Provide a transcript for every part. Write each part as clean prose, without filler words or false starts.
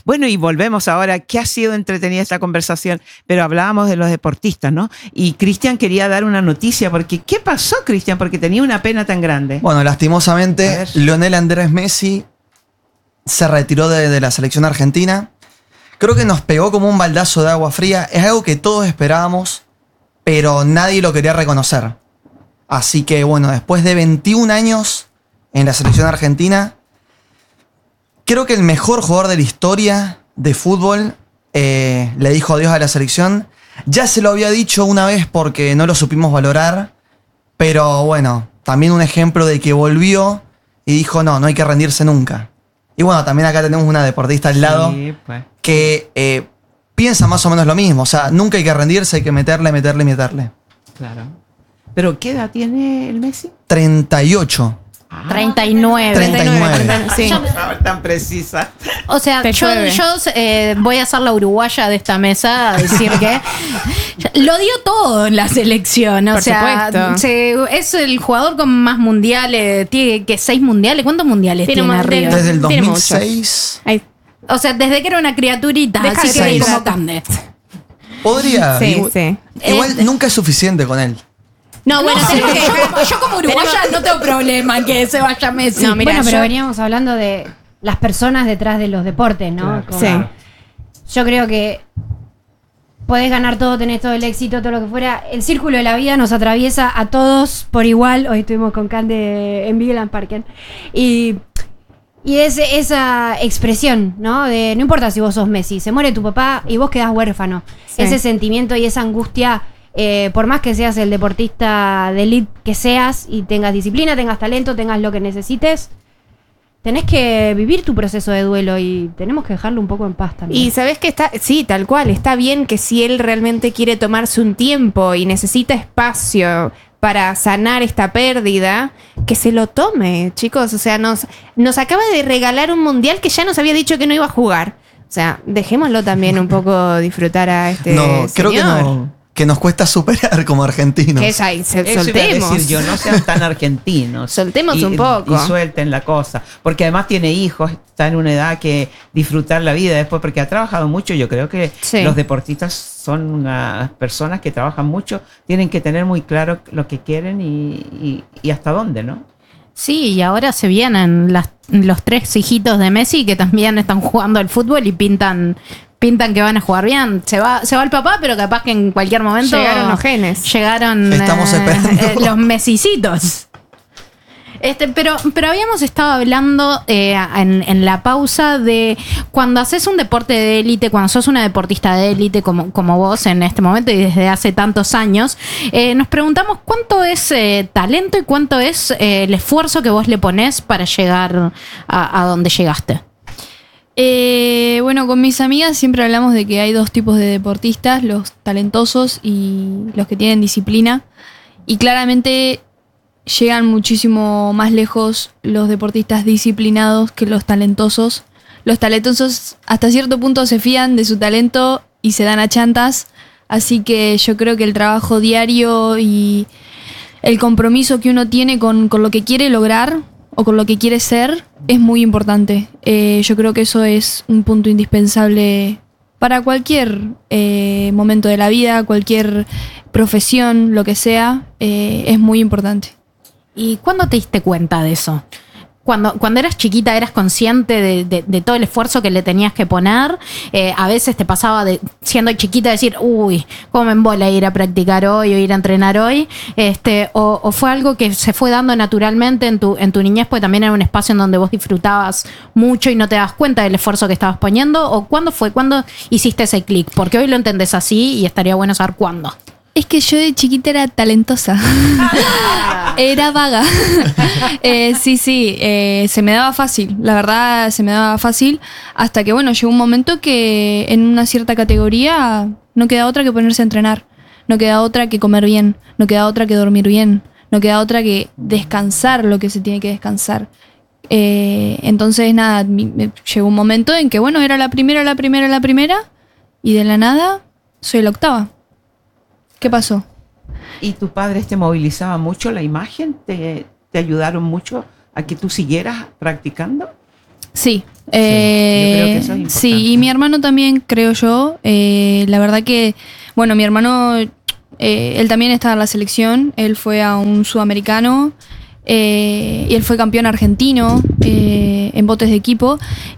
Bueno, y volvemos ahora, que ha sido entretenida esta conversación, pero hablábamos de los deportistas, ¿no? Y Cristian quería dar una noticia, porque ¿qué pasó, Cristian? Porque tenía una pena tan grande. Bueno, lastimosamente, Lionel Andrés Messi se retiró de la selección argentina. Creo que nos pegó como un baldazo de agua fría. Es algo que todos esperábamos, pero nadie lo quería reconocer. Así que bueno, después de 21 años en la selección argentina, creo que el mejor jugador de la historia de fútbol le dijo adiós a la selección. Ya se lo había dicho una vez porque no lo supimos valorar, pero bueno, también un ejemplo de que volvió y dijo no hay que rendirse nunca. Y bueno, también acá tenemos una deportista al lado que piensa más o menos lo mismo. O sea, nunca hay que rendirse, hay que meterle. Claro. ¿Pero qué edad tiene el Messi? 38. 39. Sí. Tan precisa. O sea, yo voy a ser la uruguaya de esta mesa a decir que lo dio todo en la selección. O sea, es el jugador con más mundiales. Tiene que 6 mundiales. ¿Cuántos mundiales tiene arriba? Desde el 2006. O sea, desde que era una criaturita. Así que como Candet. Podría. Igual nunca es suficiente con él. No, bueno, yo como uruguaya no tengo problema en que se vaya Messi. No, mira, pero veníamos hablando de las personas detrás de los deportes, ¿no? Claro. Yo creo que podés ganar todo, tenés todo el éxito, todo lo que fuera. El círculo de la vida nos atraviesa a todos por igual. Hoy estuvimos con Cande en Vigeland Parken. Y esa expresión, ¿no? De no importa si vos sos Messi, se muere tu papá y vos quedás huérfano. Sí. Ese sentimiento y esa angustia. Por más que seas el deportista de elite que seas y tengas disciplina, tengas talento, tengas lo que necesites, tenés que vivir tu proceso de duelo y tenemos que dejarlo un poco en paz también. Y sabés que tal cual, está bien que si él realmente quiere tomarse un tiempo y necesita espacio para sanar esta pérdida, que se lo tome, chicos. O sea, nos acaba de regalar un mundial que ya nos había dicho que no iba a jugar. O sea, dejémoslo también un poco disfrutar a este señor. Creo que no. Que nos cuesta superar como argentinos. Que soltemos. Iba a decir yo, no sean tan argentinos. Soltemos un poco. Y suelten la cosa. Porque además tiene hijos, está en una edad que disfrutar la vida después, porque ha trabajado mucho. Yo creo que los deportistas son unas personas que trabajan mucho, tienen que tener muy claro lo que quieren y hasta dónde, ¿no? Sí, y ahora se vienen los 3 hijitos de Messi que también están jugando al fútbol y pintan que van a jugar bien. Se va el papá, pero capaz que en cualquier momento llegaron los genes. Estamos esperando los mesicitos. Pero habíamos estado hablando en la pausa de cuando haces un deporte de élite, cuando sos una deportista de élite como vos en este momento y desde hace tantos años, nos preguntamos cuánto es talento y cuánto es el esfuerzo que vos le ponés para llegar a donde llegaste. Bueno, con mis amigas siempre hablamos de que hay 2 tipos de deportistas, los talentosos y los que tienen disciplina. Y claramente llegan muchísimo más lejos los deportistas disciplinados que los talentosos. Los talentosos hasta cierto punto se fían de su talento y se dan a chantas. Así que yo creo que el trabajo diario y el compromiso que uno tiene con lo que quiere lograr o con lo que quiere ser es muy importante. Yo creo que eso es un punto indispensable para cualquier momento de la vida, cualquier profesión, lo que sea, es muy importante. ¿Y cuándo te diste cuenta de eso? Cuando eras chiquita, ¿eras consciente de todo el esfuerzo que le tenías que poner? A veces te pasaba siendo chiquita decir, uy, cómo me embola ir a practicar hoy o ir a entrenar hoy. O fue algo que se fue dando naturalmente en tu niñez, porque también era un espacio en donde vos disfrutabas mucho y no te das cuenta del esfuerzo que estabas poniendo. ¿O cuándo fue? ¿Cuándo hiciste ese clic? Porque hoy lo entendés así y estaría bueno saber cuándo. Es que yo de chiquita era talentosa. Era vaga. Sí, se me daba fácil. La verdad, se me daba fácil. Hasta que, bueno, llegó un momento que en una cierta categoría no queda otra que ponerse a entrenar. No queda otra que comer bien. No queda otra que dormir bien. No queda otra que descansar lo que se tiene que descansar. Entonces, nada, llegó un momento en que, bueno, era la primera. Y de la nada, soy la 8ª. ¿Qué pasó? ¿Y tus padres te movilizaban mucho la imagen? ¿Te ayudaron mucho a que tú siguieras practicando? Sí, Yo creo que eso es importante. Sí, y mi hermano también, creo yo. La verdad que, bueno, mi hermano, él también está en la selección. Él fue a un sudamericano y él fue campeón argentino en botes de equipo.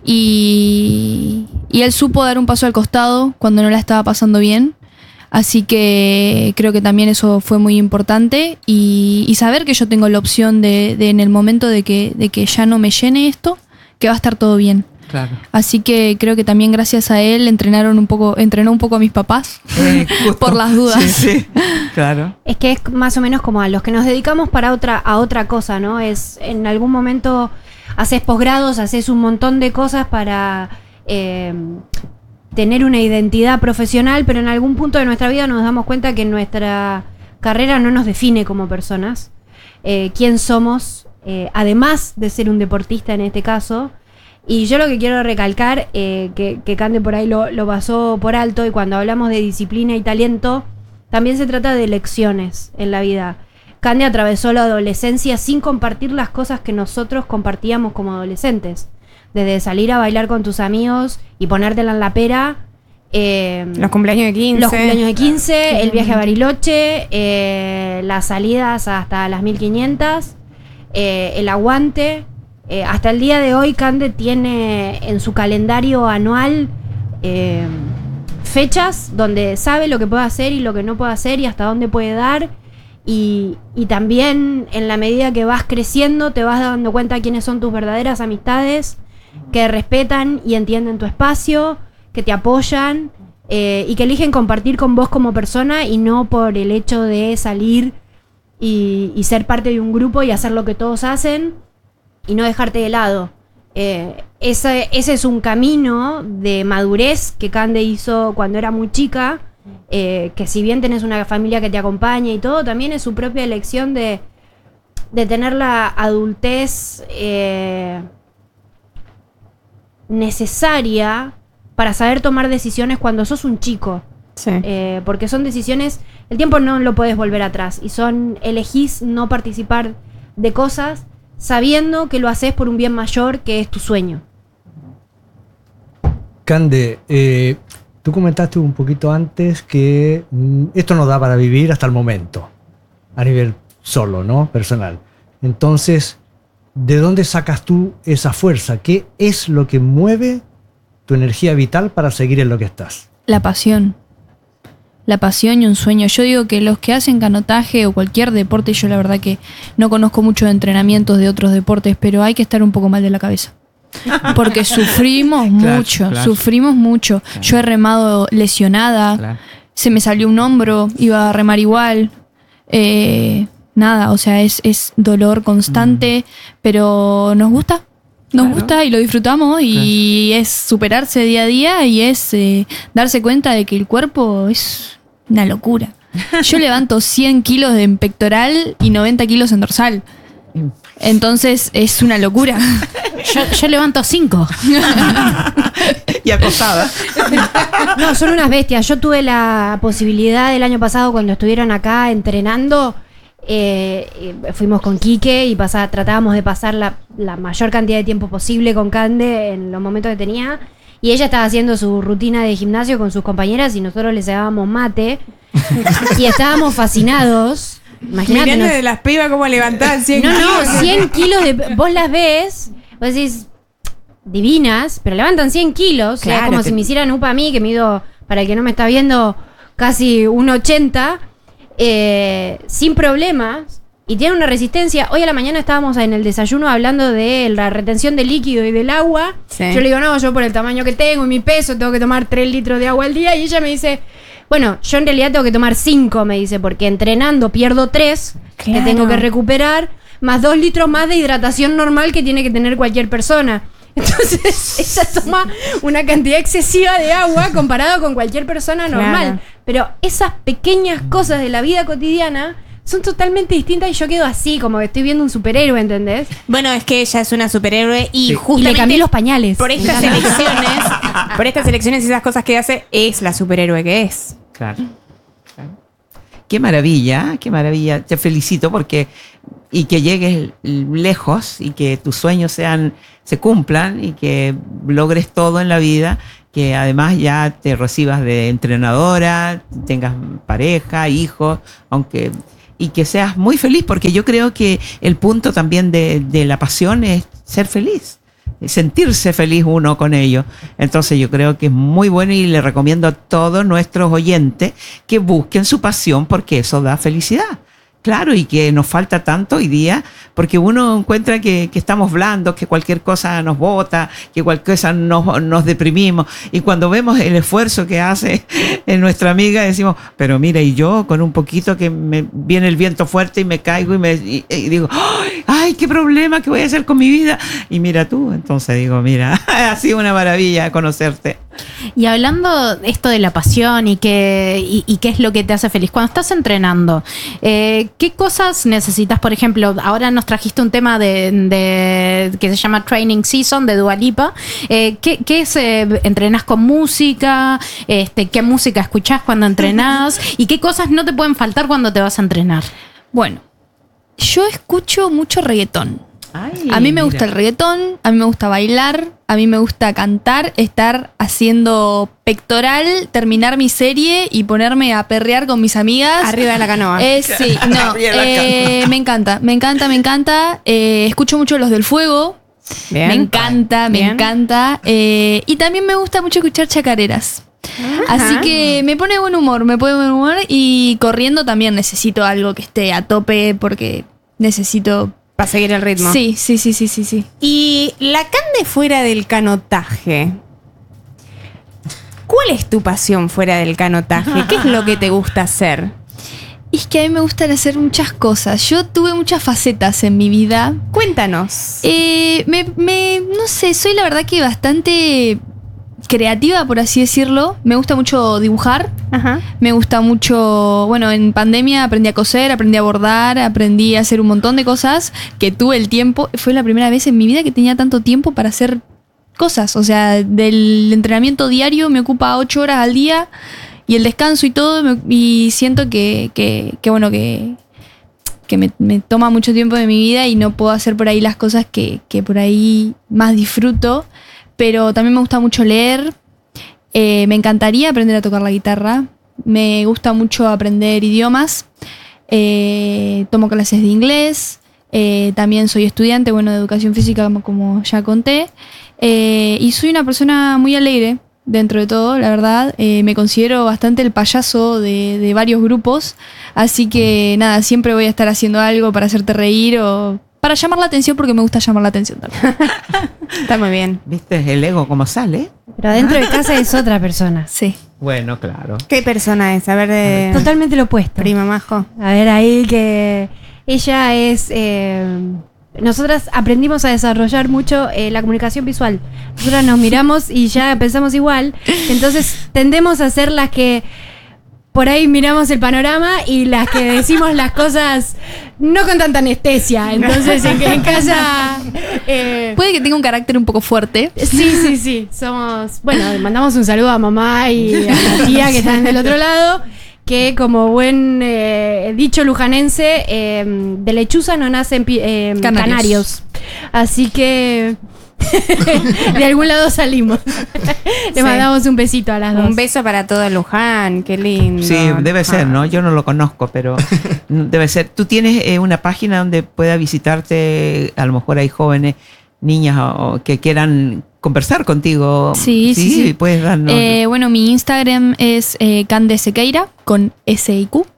Y él supo dar un paso al costado cuando no la estaba pasando bien. Así que creo que también eso fue muy importante. Y saber que yo tengo la opción de en el momento de que ya no me llene esto, que va a estar todo bien. Claro. Así que creo que también gracias a él entrenó un poco a mis papás por las dudas. Sí, claro. Es que es más o menos como a los que nos dedicamos a otra cosa, ¿no? Es en algún momento haces posgrados, haces un montón de cosas para tener una identidad profesional, pero en algún punto de nuestra vida nos damos cuenta que nuestra carrera no nos define como personas. Quién somos, además de ser un deportista en este caso. Y yo lo que quiero recalcar, que Cande por ahí lo pasó por alto, y cuando hablamos de disciplina y talento, también se trata de elecciones en la vida. Cande atravesó la adolescencia sin compartir las cosas que nosotros compartíamos como adolescentes. Desde salir a bailar con tus amigos y ponértela en la pera. Los cumpleaños de 15. El viaje a Bariloche, las salidas hasta las 1500, el aguante. Hasta el día de hoy Cande tiene en su calendario anual fechas donde sabe lo que puede hacer y lo que no puede hacer y hasta dónde puede dar. Y también en la medida que vas creciendo te vas dando cuenta quiénes son tus verdaderas amistades, que respetan y entienden tu espacio, que te apoyan y que eligen compartir con vos como persona y no por el hecho de salir y ser parte de un grupo y hacer lo que todos hacen y no dejarte de lado. Ese es un camino de madurez que Cande hizo cuando era muy chica, que si bien tenés una familia que te acompaña y todo, también es su propia elección de tener la adultez necesaria para saber tomar decisiones cuando sos un chico. Sí. Porque son decisiones, el tiempo no lo podés volver atrás, y elegís no participar de cosas sabiendo que lo haces por un bien mayor, que es tu sueño. Cande, tú comentaste un poquito antes que esto no da para vivir hasta el momento, a nivel solo, ¿no? Personal. Entonces, ¿de dónde sacas tú esa fuerza? ¿Qué es lo que mueve tu energía vital para seguir en lo que estás? La pasión y un sueño. Yo digo que los que hacen canotaje o cualquier deporte, yo la verdad que no conozco mucho de entrenamientos de otros deportes, pero hay que estar un poco mal de la cabeza. Porque sufrimos mucho. Claro. Yo he remado lesionada, se me salió un hombro, iba a remar igual. Nada, o sea, es dolor constante, pero nos gusta. Nos gusta y lo disfrutamos y es superarse día a día y es darse cuenta de que el cuerpo es una locura. Yo levanto 100 kilos en pectoral y 90 kilos en dorsal. Entonces es una locura. Yo levanto 5. Y acostada. No, son unas bestias. Yo tuve la posibilidad el año pasado, cuando estuvieron acá entrenando, fuimos con Quique y tratábamos de pasar la mayor cantidad de tiempo posible con Cande en los momentos que tenía, y ella estaba haciendo su rutina de gimnasio con sus compañeras y nosotros les dábamos mate y estábamos fascinados. Imagínate. Mirando de las pibas cómo levantaban 100 kilos. No, 100 kilos vos las ves, vos decís divinas, pero levantan 100 kilos, claro, o sea, como si me hicieran upa a mí, que mido, para el que no me está viendo, casi 1,80, sin problemas, y tiene una resistencia. Hoy a la mañana estábamos en el desayuno hablando de la retención de líquido y del agua. Sí. Yo le digo, no, yo por el tamaño que tengo y mi peso tengo que tomar 3 litros de agua al día, y ella me dice, bueno, yo en realidad tengo que tomar 5, me dice, porque entrenando pierdo 3, claro, que tengo que recuperar, más 2 litros más de hidratación normal que tiene que tener cualquier persona. Entonces ella toma una cantidad excesiva de agua comparado con cualquier persona normal. Claro. Pero esas pequeñas cosas de la vida cotidiana son totalmente distintas y yo quedo así, como que estoy viendo un superhéroe, ¿entendés? Bueno, es que ella es una superhéroe y justamente y le cambié los pañales. Por estas elecciones y esas cosas que hace, es la superhéroe que es. Claro. qué maravilla, qué maravilla. Te felicito porque y que llegues lejos y que tus sueños se cumplan y que logres todo en la vida, que además ya te recibas de entrenadora, tengas pareja, hijos, y que seas muy feliz, porque yo creo que el punto también de la pasión es ser feliz, sentirse feliz uno con ello. Entonces yo creo que es muy bueno y le recomiendo a todos nuestros oyentes que busquen su pasión, porque eso da felicidad. Claro, y que nos falta tanto hoy día, porque uno encuentra que estamos blandos, que cualquier cosa nos bota, que cualquier cosa nos deprimimos. Y cuando vemos el esfuerzo que hace nuestra amiga, decimos, pero mira, y yo con un poquito que me viene el viento fuerte y me caigo y digo, ¡ay, qué problema! ¿Qué voy a hacer con mi vida? Y mira tú, entonces digo, mira, ha sido una maravilla conocerte. Y hablando esto de la pasión y qué es lo que te hace feliz, cuando estás entrenando, ¿qué cosas necesitas? Por ejemplo, ahora nos trajiste un tema que se llama Training Season de Dua Lipa. ¿Qué es? ¿Entrenás con música? ¿Qué música escuchás cuando entrenás? ¿Y qué cosas no te pueden faltar cuando te vas a entrenar? Bueno, yo escucho mucho reggaetón. Ay, a mí me gusta el reggaetón, a mí me gusta bailar, a mí me gusta cantar, estar haciendo pectoral, terminar mi serie y ponerme a perrear con mis amigas. Arriba de la canoa. Sí, no, me encanta. Escucho mucho Los del Fuego. Bien. Me encanta. Y también me gusta mucho escuchar chacareras. Así que me pone buen humor, y corriendo también necesito algo que esté a tope porque necesito... Para seguir el ritmo. Sí. Y la Cande fuera del canotaje. ¿Cuál es tu pasión fuera del canotaje? ¿Qué es lo que te gusta hacer? Es que a mí me gustan hacer muchas cosas. Yo tuve muchas facetas en mi vida. Cuéntanos. No sé, soy la verdad que bastante creativa, por así decirlo. Me gusta mucho dibujar. Ajá. Me gusta mucho, bueno, en pandemia aprendí a coser, aprendí a bordar, aprendí a hacer un montón de cosas que tuve el tiempo. Fue la primera vez en mi vida que tenía tanto tiempo para hacer cosas. O sea, del entrenamiento diario me ocupa 8 horas al día y el descanso y todo. Y siento que me toma mucho tiempo de mi vida y no puedo hacer por ahí las cosas que por ahí más disfruto. Pero también me gusta mucho leer. Me encantaría aprender a tocar la guitarra. Me gusta mucho aprender idiomas. Tomo clases de inglés. También soy estudiante, de educación física, como ya conté. Y soy una persona muy alegre, dentro de todo, la verdad. Me considero bastante el payaso de varios grupos. Así que nada, siempre voy a estar haciendo algo para hacerte reír o... para llamar la atención, porque me gusta llamar la atención también. Está muy bien. ¿Viste el ego cómo sale? Pero dentro de casa es otra persona. Sí. Bueno, claro. ¿Qué persona es? A ver, Totalmente lo opuesto. prima Majo. A ver, ahí que ella es... nosotras aprendimos a desarrollar mucho la comunicación visual. Nosotras nos miramos y ya pensamos igual. Entonces tendemos a ser las que por ahí miramos el panorama y las que decimos las cosas no con tanta anestesia. Entonces en casa... Puede que tenga un carácter un poco fuerte. Sí. Somos... Bueno, mandamos un saludo a mamá y a la tía que están del otro lado, que como buen dicho lujanense, de lechuza no nacen canarios. Así que... de algún lado salimos. Le mandamos un besito a las dos. Un beso para todo Luján, qué lindo. Sí, debe ser, ¿no? Yo no lo conozco, pero debe ser. ¿Tú tienes una página donde pueda visitarte? A lo mejor hay jóvenes, niñas que quieran conversar contigo. Sí. Puedes darnos. Mi Instagram es Cande Sequeira con S-I-Q.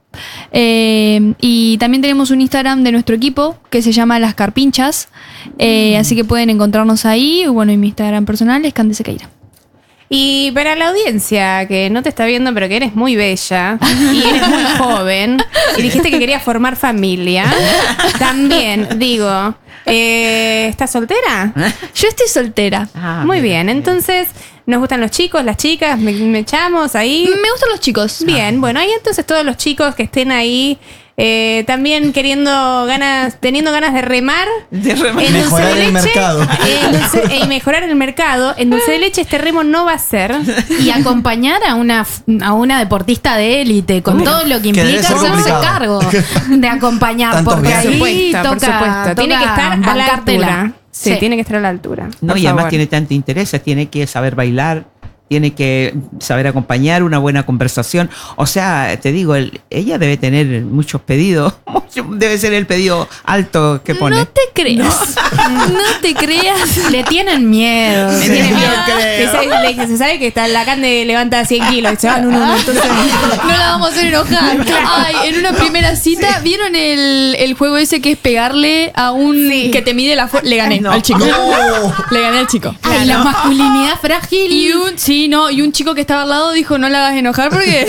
Y también tenemos un Instagram de nuestro equipo que se llama Las Carpinchas, así que pueden encontrarnos ahí. Y mi Instagram personal es Cande Sequeira. Y para la audiencia que no te está viendo, pero que eres muy bella y eres muy joven y dijiste que querías formar familia, también digo, ¿estás soltera? Yo estoy soltera. Muy bien, entonces nos gustan los chicos, las chicas, me echamos ahí. Me gustan los chicos. Bien, bueno, ahí entonces todos los chicos que estén ahí También teniendo ganas de remar. Mejorar el mercado. Y mejorar el mercado. En dulce de leche este remo no va a ser. Y acompañar a una deportista de élite con todo lo que implica hacerse cargo de acompañar. Porque ahí por supuesto. Tiene que estar a la altura. Sí, tiene que estar a la altura. No, y además tiene tanto interés, tiene que saber bailar, tiene que saber acompañar, una buena conversación. O sea, te digo, ella debe tener muchos pedidos. Debe ser el pedido alto que pone. No te creas. No te creas. Le tienen miedo. Le tienen miedo. Se sabe que está la Cande levanta 100 kilos. Entonces no la vamos a hacer enojar. Ay, en una primera cita, ¿vieron el juego ese que es pegarle a un que te mide la fuerza? Le gané al chico. No. Le gané al chico. Ay, la masculinidad frágil. Y un chico que estaba al lado dijo, no la hagas enojar porque...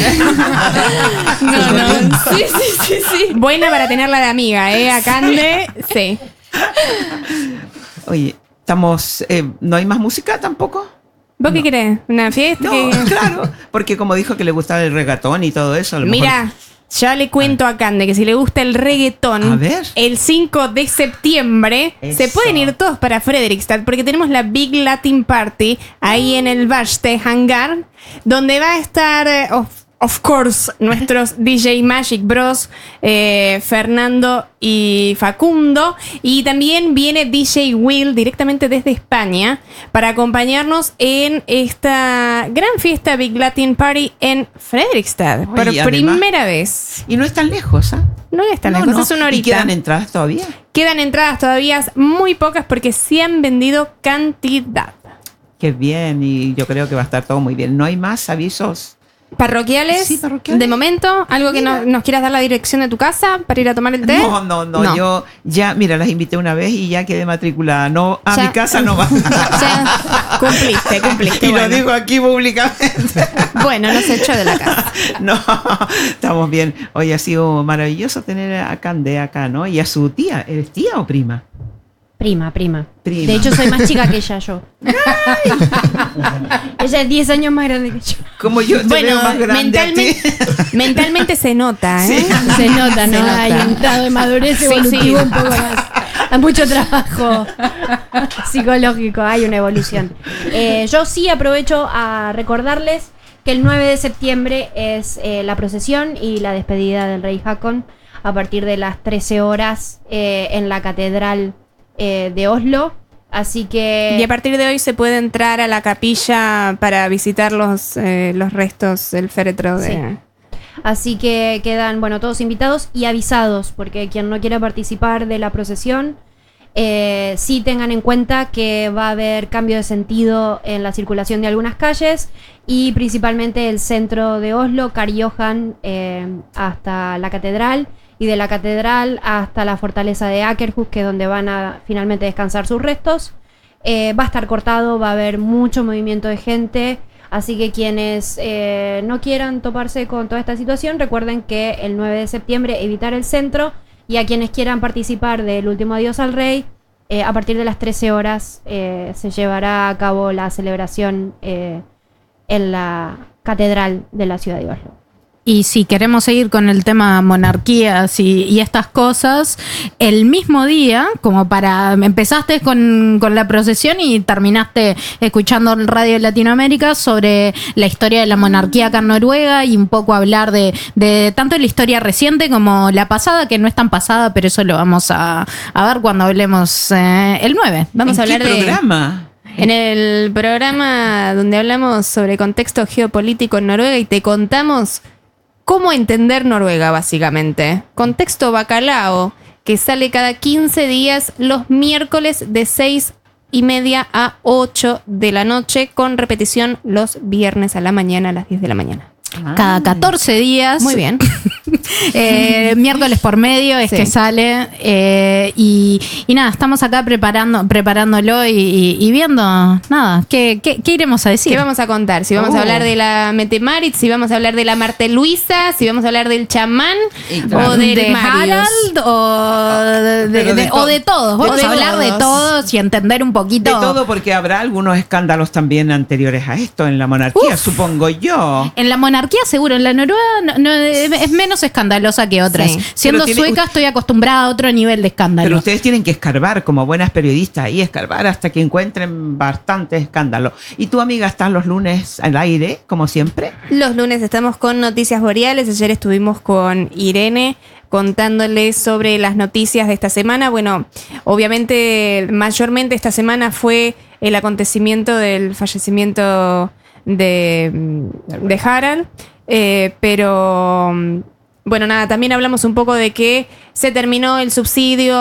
No. Sí. Buena para tenerla de amiga, a Cande. Sí. Oye, estamos... ¿no hay más música tampoco? ¿Vos qué querés? ¿Una fiesta? No, claro. Porque como dijo que le gustaba el reggaetón y todo eso... Mira... Ya le cuento a Cande que si le gusta el reggaetón, el 5 de septiembre se pueden ir todos para Fredrikstad porque tenemos la Big Latin Party ahí en el Bashte Hangar, donde va a estar, of course, nuestros DJ Magic Bros, Fernando y Facundo. Y también viene DJ Will directamente desde España para acompañarnos en esta gran fiesta Big Latin Party en Fredrikstad. Por primera vez. Y no es tan lejos, ¿ah? No es tan lejos, es una horita. ¿Y quedan entradas todavía? Quedan entradas todavía, muy pocas porque se han vendido cantidad. Qué bien, y yo creo que va a estar todo muy bien. ¿No hay más avisos parroquiales? Sí, parroquiales. De momento, algo que nos quieras dar la dirección de tu casa para ir a tomar el té. No. Yo ya, mira, las invité una vez y ya quedé matriculada. No, a mi casa no va. Ya cumpliste. Y lo digo aquí públicamente. Bueno, nos echó de la casa. No, estamos bien. Hoy ha sido maravilloso tener a Cande acá, ¿no? Y a su tía. ¿Eres tía o prima? Prima. De hecho, soy más chica que ella, yo. Ella es 10 años más grande que yo. Como yo te veo más grande mentalmente se nota, ¿eh? Sí. Se nota, ¿no? Hay un grado de madurez evolutivo un poco más. Hay mucho trabajo psicológico, hay una evolución. Yo sí aprovecho a recordarles que el 9 de septiembre es la procesión y la despedida del Rey Haakon a partir de las 13 horas en la Catedral de Oslo, así que... Y a partir de hoy se puede entrar a la capilla para visitar los restos del féretro de... Sí. Así que quedan, todos invitados y avisados, porque quien no quiera participar de la procesión, sí tengan en cuenta que va a haber cambio de sentido en la circulación de algunas calles y principalmente el centro de Oslo, Karl-Johan, hasta la catedral, y de la catedral hasta la fortaleza de Akershus, que es donde van a finalmente descansar sus restos. Va a estar cortado, va a haber mucho movimiento de gente, así que quienes no quieran toparse con toda esta situación, recuerden que el 9 de septiembre evitar el centro, y a quienes quieran participar del último adiós al rey, a partir de las 13 horas se llevará a cabo la celebración en la catedral de la ciudad de Oslo. Y si queremos seguir con el tema monarquías y estas cosas, el mismo día, como empezaste con la procesión y terminaste escuchando Radio Latinoamérica sobre la historia de la monarquía acá en Noruega y un poco hablar de tanto la historia reciente como la pasada, que no es tan pasada, pero eso lo vamos a ver cuando hablemos el 9. Vamos a hablar ¿En qué programa? En el programa donde hablamos sobre contexto geopolítico en Noruega y te contamos cómo entender Noruega, básicamente. Contexto Bacalao, que sale cada 15 días los miércoles de 6:30 a 8 de la noche, con repetición los viernes a la mañana a las 10 de la mañana. Cada 14 días. Muy bien. Miércoles por medio es que sale. Y nada, estamos acá preparándolo y viendo, nada, ¿qué iremos a decir? ¿Qué vamos a contar? Si vamos a hablar de la Mette-Marit, si vamos a hablar de la Marte Luisa, si vamos a hablar del chamán, o de Harald, o de todos. Vamos a hablar de todos y entender un poquito. De todo, porque habrá algunos escándalos también anteriores a esto en la monarquía, supongo yo. En la monarquía seguro, en la Noruega es menos escandaloso. escandalosa que otras. Sí. Siendo Pero sueca estoy acostumbrada a otro nivel de escándalo. Pero ustedes tienen que escarbar como buenas periodistas y escarbar hasta que encuentren bastante escándalo. ¿Y tu amiga están los lunes al aire, como siempre? Los lunes estamos con Noticias Boreales. Ayer estuvimos con Irene contándoles sobre las noticias de esta semana. Bueno, obviamente, mayormente esta semana fue el acontecimiento del fallecimiento de Harald. Pero, bueno, nada, también hablamos un poco de que se terminó el subsidio